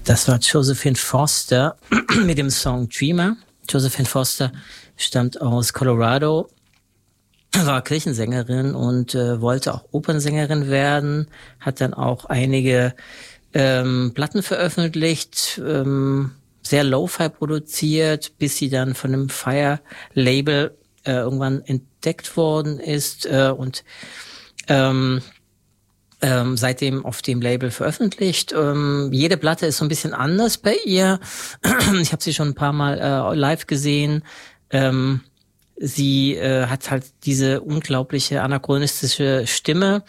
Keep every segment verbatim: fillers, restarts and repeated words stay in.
Das war Josephine Foster mit dem Song Dreamer. Josephine Foster stammt aus Colorado, war Kirchensängerin und äh, wollte auch Opernsängerin werden, hat dann auch einige ähm, Platten veröffentlicht, ähm, sehr Lo-Fi produziert, bis sie dann von einem Fire-Label äh, irgendwann entdeckt worden ist äh, und ähm, Ähm, seitdem auf dem Label veröffentlicht. Ähm, jede Platte ist so ein bisschen anders bei ihr. Ich habe sie schon ein paar Mal äh, live gesehen. Ähm, sie äh, hat halt diese unglaubliche anachronistische Stimme,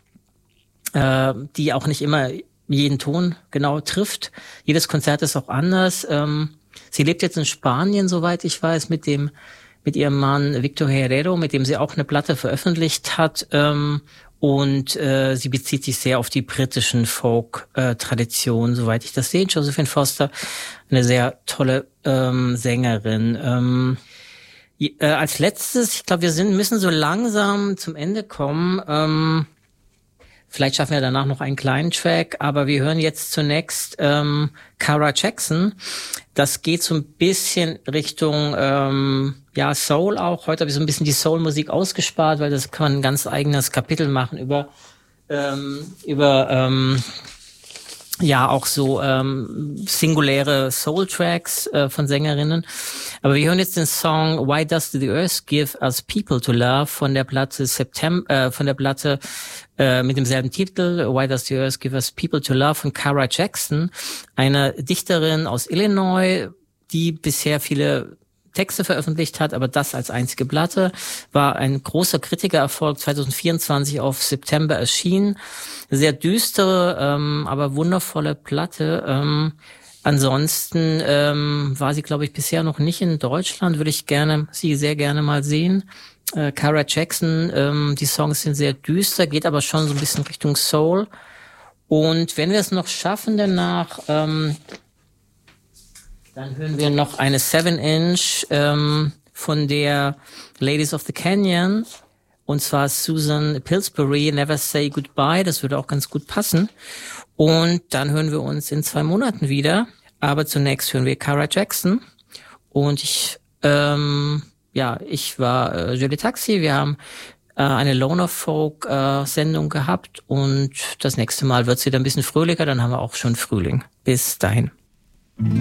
äh, die auch nicht immer jeden Ton genau trifft. Jedes Konzert ist auch anders. Ähm, sie lebt jetzt in Spanien, soweit ich weiß, mit dem mit ihrem Mann Victor Herrero, mit dem sie auch eine Platte veröffentlicht hat. Ähm, Und äh, sie bezieht sich sehr auf die britischen Folk-Traditionen, äh, soweit ich das sehe. Josephine Foster, eine sehr tolle ähm, Sängerin. Ähm, äh, als letztes, ich glaube, wir sind müssen so langsam zum Ende kommen. Ähm, vielleicht schaffen wir danach noch einen kleinen Track, aber wir hören jetzt zunächst ähm, Cara Jackson. Das geht so ein bisschen Richtung ähm, ja Soul auch. Heute habe ich so ein bisschen die Soul-Musik ausgespart, weil das kann man ein ganz eigenes Kapitel machen über ähm, über ähm, ja auch so ähm, singuläre Soul-Tracks äh, von Sängerinnen. Aber wir hören jetzt den Song Why Does the Earth Give Us People to Love von der Platte September, äh, von der Platte äh, mit demselben Titel Why Does the Earth Give Us People to Love von Cara Jackson, eine Dichterin aus Illinois, die bisher viele Texte veröffentlicht hat, aber das als einzige Platte, war ein großer Kritikererfolg, zwanzig vierundzwanzig auf September erschienen. Sehr düstere, ähm, aber wundervolle Platte. Ähm, ansonsten ähm, war sie, glaube ich, bisher noch nicht in Deutschland, würde ich gerne sie sehr gerne mal sehen. Äh, Cara Jackson, ähm, die Songs sind sehr düster, geht aber schon so ein bisschen Richtung Soul. Und wenn wir es noch schaffen danach, ähm, dann hören wir noch eine seven inch ähm, von der Ladies of the Canyon, und zwar Susan Pillsbury, Never Say Goodbye. Das würde auch ganz gut passen. Und dann hören wir uns in zwei Monaten wieder. Aber zunächst hören wir Cara Jackson. Und ich, ähm, ja, ich war äh, Julie Taxi. Wir haben äh, eine Loner Folk äh, Sendung gehabt. Und das nächste Mal wird's wieder ein bisschen fröhlicher. Dann haben wir auch schon Frühling. Bis dahin.